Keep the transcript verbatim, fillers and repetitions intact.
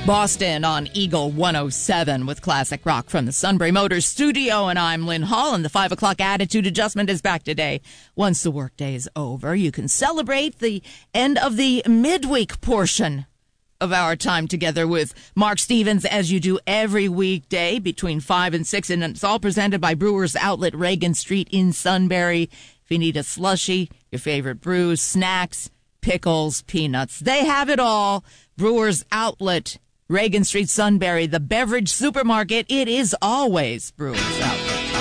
Boston on Eagle one oh seven with classic rock from the Sunbury Motors studio, and I'm Lynn Hall, and the five o'clock attitude adjustment is back today. Once the workday is over, you can celebrate the end of the midweek portion of our time together with Mark Stevens, as you do every weekday between five and six, and it's all presented by Brewers Outlet, Reagan Street in Sunbury. If you need a slushie, your favorite brews, snacks, pickles, peanuts, they have it all. Brewers Outlet, Reagan Street, Sunbury, the beverage supermarket. It is always Brewers Outlet.